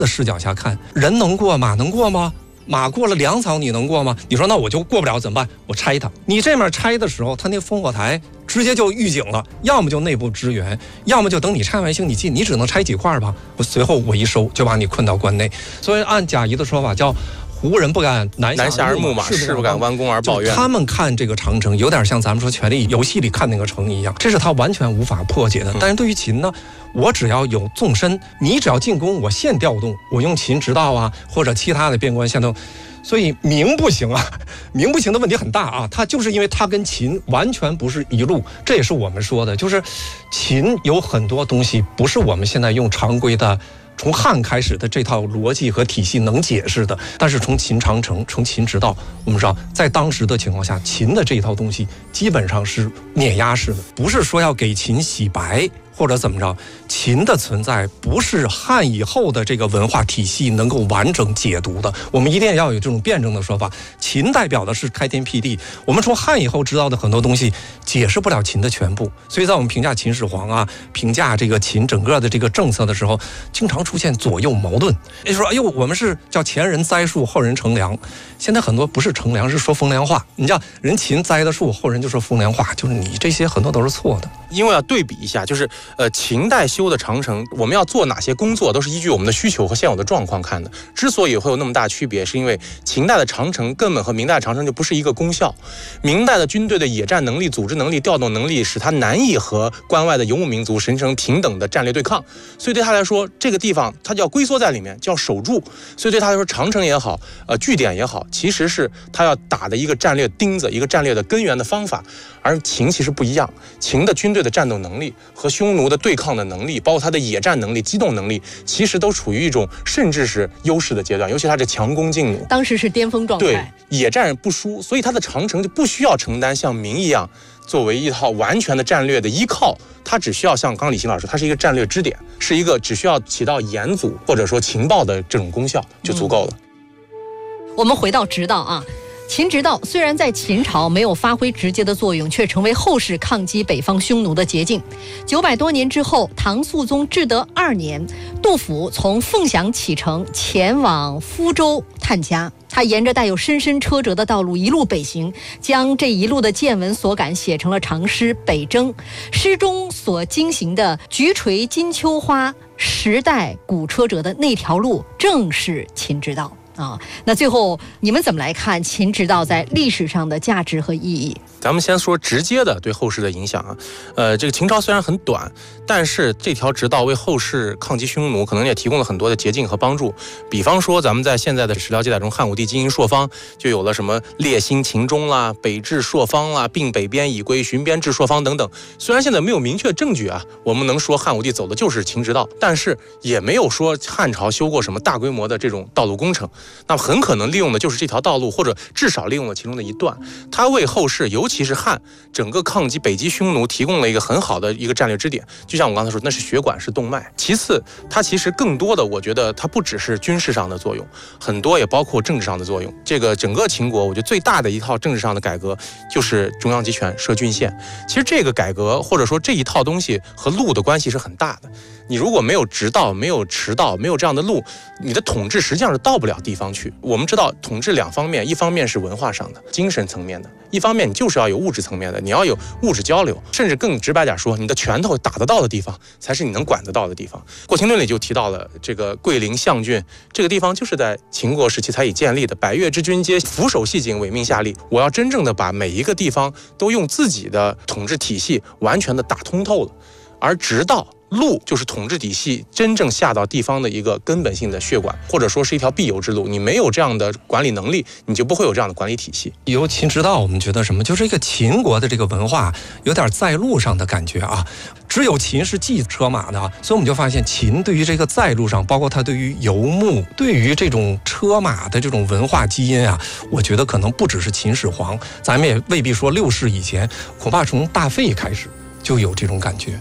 的视角下看，人能过，马能过吗？马过了粮草，你能过吗？你说那我就过不了怎么办？我拆它。你这面拆的时候，它那烽火台直接就预警了，要么就内部支援，要么就等你拆完星你进，你只能拆几块吧。随后我一收就把你困到关内。所以按贾谊的说法叫胡人不敢南下而牧马， 士不敢弯弓而抱怨。 他们看这个长城有点像咱们说权力游戏里看那个城一样，这是他完全无法破解的。但是对于秦呢，我只要有纵深，你只要进攻，我现调动，我用秦直道啊，或者其他的边关现调动。所以明不行啊，明不行的问题很大啊。他就是因为他跟秦完全不是一路，这也是我们说的，就是秦有很多东西不是我们现在用常规的从汉开始的这套逻辑和体系能解释的。但是从秦长城，从秦直道，我们知道在当时的情况下，秦的这一套东西基本上是碾压式的，不是说要给秦洗白或者怎么着。秦的存在不是汉以后的这个文化体系能够完整解读的，我们一定要有这种辩证的说法。秦代表的是开天辟地，我们从汉以后知道的很多东西解释不了秦的全部，所以在我们评价秦始皇啊，评价这个秦整个的这个政策的时候，经常出现左右矛盾。也就是说，哎呦，我们是叫前人栽树，后人乘凉。现在很多不是乘凉，是说风凉话。你知道，人秦栽的树，后人就说风凉话，就是你这些很多都是错的。 因为要对比一下，就是秦代修的长城，我们要做哪些工作，都是依据我们的需求和现有的状况看的。之所以会有那么大区别，是因为秦代的长城根本和明代的长城就不是一个功效。明代的军队的野战能力、组织能力、调动能力，使它难以和关外的游牧民族形成平等的战略对抗，所以对他来说，这个地方他就要龟缩在里面，就要守住。所以对他来说，长城也好，据点也好，其实是他要打的一个战略钉子，一个战略的根源的方法。而秦其实不一样，秦的军队的战斗能力和匈奴的对抗的能力，包括他的野战能力、机动能力，其实都处于一种甚至是优势的阶段，尤其他是强弓劲弩， 当时是巅峰状态。 对，野战不输，所以他的长城就不需要承担像明一样作为一套完全的战略的依靠，它只需要像刚李欣老师，它是一个战略支点，是一个只需要起到掩阻或者说情报的这种功效就足够了。 我们回到直道啊。秦直道虽然在秦朝没有发挥直接的作用，却成为后世抗击北方匈奴的捷径。900多年之后，唐肃宗至德2年，杜甫从凤翔启程，前往福州探家。他沿着带有深深车辙的道路一路北行，将这一路的见闻所感写成了长诗《北征》。诗中所经行的菊垂金秋花，时代古车辙的那条路，正是秦直道。那最后你们怎么来看秦直道在历史上的价值和意义？ 咱们先说直接的对后世的影响啊，这个秦朝虽然很短，但是这条直道为后世抗击匈奴可能也提供了很多的捷径和帮助。比方说咱们在现在的史料记载中，汉武帝经营朔方，就有了什么列兴秦中啦、北至朔方啦、并北边以归、巡边至朔方等等。虽然现在没有明确证据啊，我们能说汉武帝走的就是秦直道，但是也没有说汉朝修过什么大规模的这种道路工程。那么很可能利用的就是这条道路，或者至少利用了其中的一段。它为后世，尤其是汉整个抗击北击匈奴提供了一个很好的一个战略支点。就像我刚才说，那是血管，是动脉。其次，它其实更多的，我觉得它不只是军事上的作用，很多也包括政治上的作用。这个整个秦国，我觉得最大的一套政治上的改革就是中央集权设郡县。其实这个改革或者说这一套东西和路的关系是很大的。你如果没有直道，没有驰道，没有这样的路，你的统治实际上是到不了地方去。我们知道统治两方面，一方面是文化上的、精神层面的，一方面你就是要有物质层面的，你要有物质交流，甚至更直白点说，你的拳头打得到的地方才是你能管得到的地方。《过秦论》里就提到了这个桂林象郡这个地方，就是在秦国时期才以建立的。百越之君皆俯首系颈，委命下吏。我要真正的把每一个地方都用自己的统治体系完全的打通透了，而直到路就是统治体系真正下到地方的一个根本性的血管，或者说是一条必由之路。你没有这样的管理能力，你就不会有这样的管理体系。 由秦直道，我们觉得什么，就是一个秦国的这个文化有点在路上的感觉啊。只有秦是骑车马的啊，所以我们就发现秦对于这个在路上，包括他对于游牧、对于这种车马的这种文化基因啊，我觉得可能不只是秦始皇，咱们也未必说6世以前，恐怕从大费开始就有这种感觉。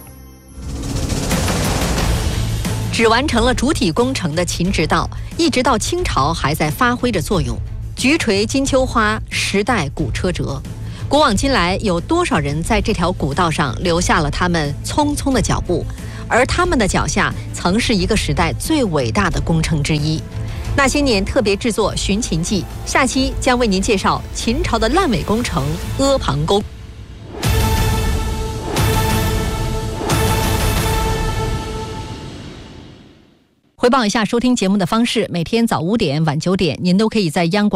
只完成了主体工程的秦直道，一直到清朝还在发挥着作用。菊垂金秋花，时代古车辙。古往今来，有多少人在这条古道上留下了他们匆匆的脚步？ 而他们的脚下曾是一个时代最伟大的工程之一。那些年特别制作《寻秦记》，下期将为您介绍秦朝的烂尾工程阿房宫。回报一下收听节目的方式，每天早5点、晚9点，您都可以在央广